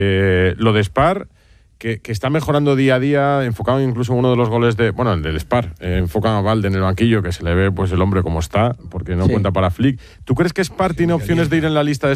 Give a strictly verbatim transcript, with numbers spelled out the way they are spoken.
Eh, lo de Spar, que, que está mejorando día a día, enfocado incluso en uno de los goles de, bueno, el del Spar, eh, enfocan a Valde en el banquillo, que se le ve pues el hombre como está, porque no Sí. cuenta para Flick. ¿Tú crees que Spar tiene opciones de ir en la lista de